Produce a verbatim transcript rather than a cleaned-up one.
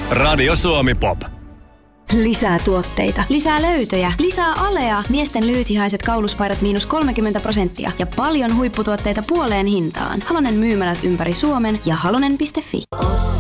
Radio Suomi Pop. Lisää tuotteita. Lisää löytöjä. Lisää alea. Miesten lyhythihaiset kauluspaidat miinus kolmekymmentä prosenttia. Ja paljon huipputuotteita puoleen hintaan. Halonen myymälät ympäri Suomen ja halonen piste fi.